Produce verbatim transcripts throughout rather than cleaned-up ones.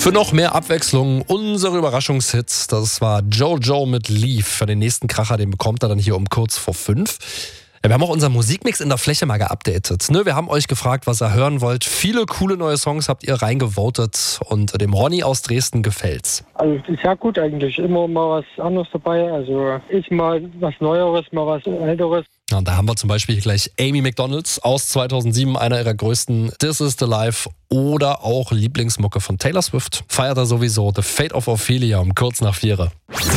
Für noch mehr Abwechslung unsere Überraschungshits. Das war Jojo mit Leave. Für den nächsten Kracher, den bekommt er dann hier um kurz vor fünf. Ja, wir haben auch unseren Musikmix in der Fläche mal geupdatet. Ne? Wir haben euch gefragt, was ihr hören wollt. Viele coole neue Songs habt ihr reingevotet und dem Ronny aus Dresden gefällt's. Also es ist ja gut eigentlich. Immer mal was anderes dabei. Also ich mal was Neueres, mal was Älteres. Ja, und da haben wir zum Beispiel gleich Amy McDonalds aus zweitausendsieben, einer ihrer größten This Is The Life, oder auch Lieblingsmucke von Taylor Swift. Feiert er sowieso The Fate of Ophelia um kurz nach vier.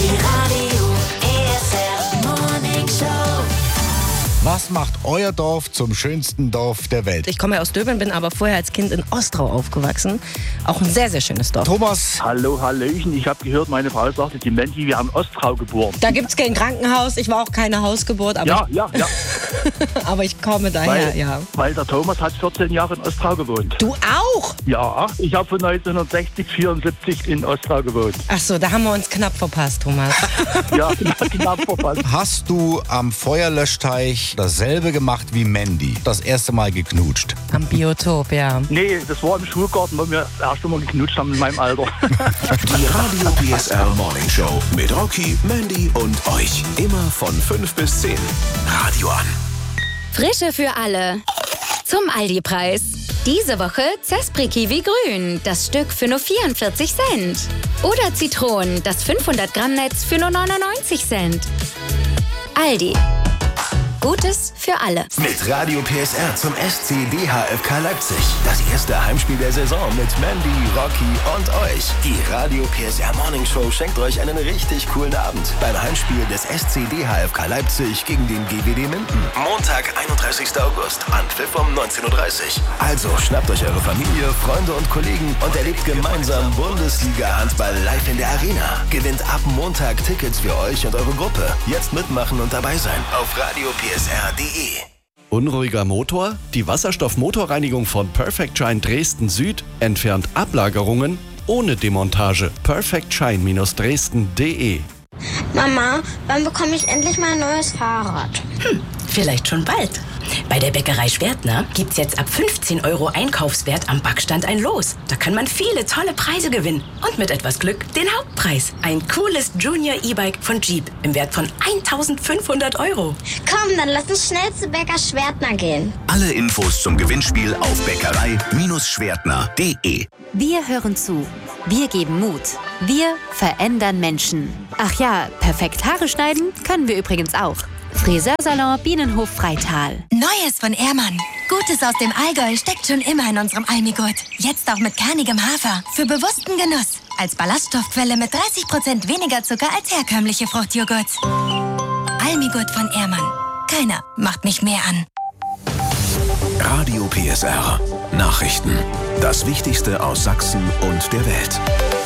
Was macht euer Dorf zum schönsten Dorf der Welt? Ich komme ja aus Döbeln, bin aber vorher als Kind in Ostrau aufgewachsen. Auch ein sehr, sehr schönes Dorf. Thomas. Hallo, Hallöchen. Ich habe gehört, meine Frau sagte, die Mandy, wir haben Ostrau geboren. Da gibt es kein Krankenhaus. Ich war auch keine Hausgeburt. Aber ja, ich, ja, ja. aber ich komme daher, weil, ja. Weil der Thomas hat vierzehn Jahre in Ostrau gewohnt. Du auch? Ja, ich habe von neunzehnhundertsechzig, vierundsiebzig in Ostrau gewohnt. Ach so, da haben wir uns knapp verpasst, Thomas. Ja, knapp verpasst. Hast du am Feuerlöschteich dasselbe gemacht wie Mandy? Das erste Mal geknutscht? Am Biotop, ja. Nee, das war im Schulgarten, wo wir das erste Mal geknutscht haben in meinem Alter. Die Radio P S R Morning Show mit Rocky, Mandy und euch. Immer von fünf bis zehn. Radio an. Frische für alle. Zum Aldi-Preis. Diese Woche Zespri Kiwi Grün, das Stück für nur vierundvierzig Cent. Oder Zitronen, das fünfhundert Gramm Netz für nur neunundneunzig Cent. Aldi. Gutes für alle. Mit Radio P S R zum S C D H F K Leipzig. Das erste Heimspiel der Saison mit Mandy, Rocky und euch. Die Radio P S R Morning Show schenkt euch einen richtig coolen Abend beim Heimspiel des S C D H F K Leipzig gegen den G W D Minden. Montag, einunddreißigster August, Anpfiff um neunzehn Uhr dreißig. Also schnappt euch eure Familie, Freunde und Kollegen und erlebt gemeinsam Bundesliga-Handball live in der Arena. Gewinnt ab Montag Tickets für euch und eure Gruppe. Jetzt mitmachen und dabei sein auf Radio P S R punkt de. Unruhiger Motor? Die Wasserstoffmotorreinigung von Perfect Shine Dresden Süd entfernt Ablagerungen ohne Demontage. perfect shine Dresden punkt de. Mama, wann bekomme ich endlich mal ein neues Fahrrad? Hm, vielleicht schon bald. Bei der Bäckerei Schwertner gibt's jetzt ab fünfzehn Euro Einkaufswert am Backstand ein Los. Da kann man viele tolle Preise gewinnen. Und mit etwas Glück den Hauptpreis. Ein cooles Junior E-Bike von Jeep im Wert von eintausendfünfhundert Euro. Komm, dann lass uns schnell zu Bäcker Schwertner gehen. Alle Infos zum Gewinnspiel auf bäckerei Schwertner punkt de. Wir hören zu. Wir geben Mut. Wir verändern Menschen. Ach ja, perfekt Haare schneiden können wir übrigens auch. Friseursalon Bienenhof Freital. Neues von Ehrmann. Gutes aus dem Allgäu steckt schon immer in unserem Almigurt. Jetzt auch mit kernigem Hafer. Für bewussten Genuss. Als Ballaststoffquelle mit dreißig Prozent weniger Zucker als herkömmliche Fruchtjoghurts. Almigurt von Ehrmann. Keiner macht mich mehr an. Radio P S R. Nachrichten. Das Wichtigste aus Sachsen und der Welt.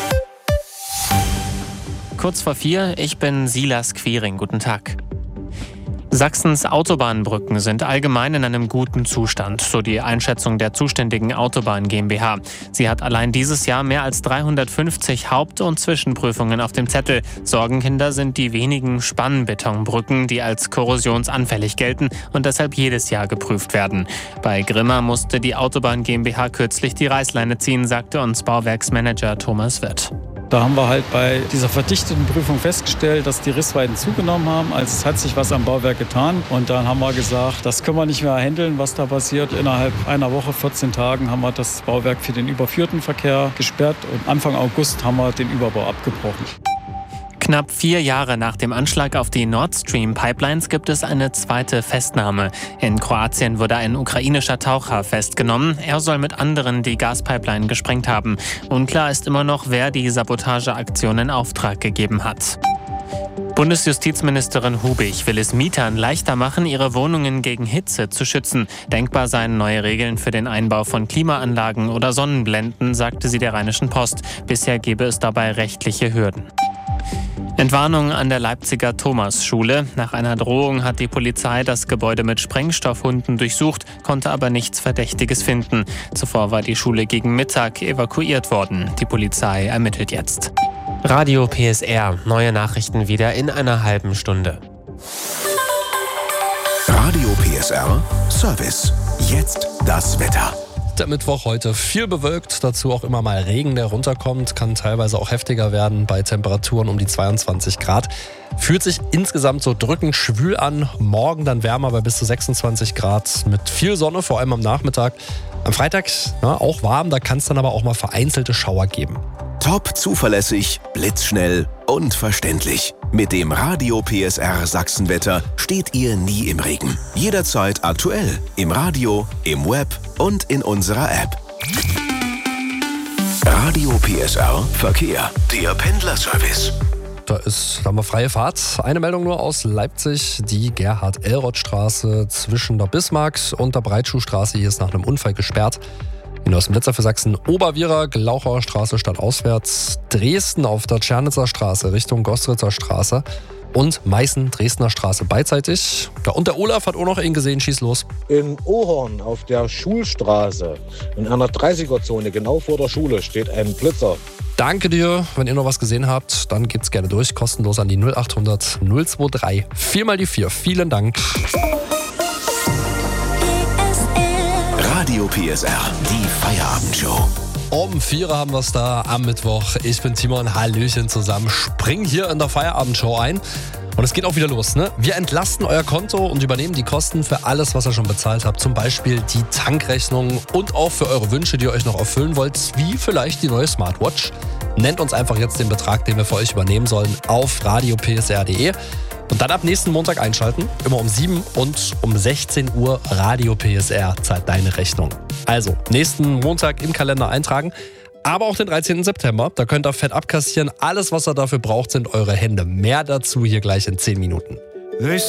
Kurz vor vier, ich bin Silas Quiring. Guten Tag. Sachsens Autobahnbrücken sind allgemein in einem guten Zustand, so die Einschätzung der zuständigen Autobahn GmbH. Sie hat allein dieses Jahr mehr als dreihundertfünfzig Haupt- und Zwischenprüfungen auf dem Zettel. Sorgenkinder sind die wenigen Spannbetonbrücken, die als korrosionsanfällig gelten und deshalb jedes Jahr geprüft werden. Bei Grimma musste die Autobahn GmbH kürzlich die Reißleine ziehen, sagte uns Bauwerksmanager Thomas Wirth. Da haben wir halt bei dieser verdichteten Prüfung festgestellt, dass die Rissweiten zugenommen haben. Also es hat sich was am Bauwerk getan. Und dann haben wir gesagt, das können wir nicht mehr handeln, was da passiert. Innerhalb einer Woche, vierzehn Tagen, haben wir das Bauwerk für den überführten Verkehr gesperrt. Und Anfang August haben wir den Überbau abgebrochen. Knapp vier Jahre nach dem Anschlag auf die Nord Stream Pipelines gibt es eine zweite Festnahme. In Kroatien wurde ein ukrainischer Taucher festgenommen. Er soll mit anderen die Gaspipeline gesprengt haben. Unklar ist immer noch, wer die Sabotageaktion in Auftrag gegeben hat. Bundesjustizministerin Hubig will es Mietern leichter machen, ihre Wohnungen gegen Hitze zu schützen. Denkbar seien neue Regeln für den Einbau von Klimaanlagen oder Sonnenblenden, sagte sie der Rheinischen Post. Bisher gebe es dabei rechtliche Hürden. Entwarnung an der Leipziger Thomasschule. Nach einer Drohung hat die Polizei das Gebäude mit Sprengstoffhunden durchsucht, konnte aber nichts Verdächtiges finden. Zuvor war die Schule gegen Mittag evakuiert worden. Die Polizei ermittelt jetzt. Radio P S R. Neue Nachrichten wieder in einer halben Stunde. Radio P S R Service. Jetzt das Wetter. Der Mittwoch heute viel bewölkt, dazu auch immer mal Regen, der runterkommt, kann teilweise auch heftiger werden bei Temperaturen um die zweiundzwanzig Grad. Fühlt sich insgesamt so drückend schwül an, morgen dann wärmer bei bis zu sechsundzwanzig Grad mit viel Sonne, vor allem am Nachmittag. Am Freitag ja, auch warm, da kann es dann aber auch mal vereinzelte Schauer geben. Top zuverlässig, blitzschnell und verständlich. Mit dem Radio P S R Sachsenwetter steht ihr nie im Regen. Jederzeit aktuell. Im Radio, im Web und in unserer App. Radio P S R Verkehr. Der Pendlerservice. Da ist, da haben wir freie Fahrt. Eine Meldung nur aus Leipzig. Die Gerhard-Elroth-Straße zwischen der Bismarck- und der Breitschuhstraße. Hier ist nach einem Unfall gesperrt. In aus dem Blitzer für Sachsen Obervierer, Glauchauer Straße stadtauswärts, Dresden auf der Tschernitzer Straße Richtung Gostritzer Straße und Meißen, Dresdner Straße beidseitig. Ja, und der Olaf hat auch noch ihn gesehen, schieß los. In Ohorn auf der Schulstraße in einer dreißiger-Zone genau vor der Schule steht ein Blitzer. Danke dir. Wenn ihr noch was gesehen habt, dann gebt's gerne durch. Kostenlos an die null acht hundert null zwei drei. Viermal die vier. Vielen Dank. Radio P S R, die Feierabendshow. Um vier haben wir es da am Mittwoch. Ich bin Timon, Hallöchen zusammen. Spring hier in der Feierabendshow ein. Und es geht auch wieder los, ne? Wir entlasten euer Konto und übernehmen die Kosten für alles, was ihr schon bezahlt habt. Zum Beispiel die Tankrechnung und auch für eure Wünsche, die ihr euch noch erfüllen wollt, wie vielleicht die neue Smartwatch. Nennt uns einfach jetzt den Betrag, den wir für euch übernehmen sollen, auf radio p s r punkt d e. Und dann ab nächsten Montag einschalten, immer um sieben und um sechzehn Uhr Radio P S R zahlt deine Rechnung. Also, nächsten Montag im Kalender eintragen, aber auch den dreizehnten September. Da könnt ihr fett abkassieren. Alles, was ihr dafür braucht, sind eure Hände. Mehr dazu hier gleich in zehn Minuten.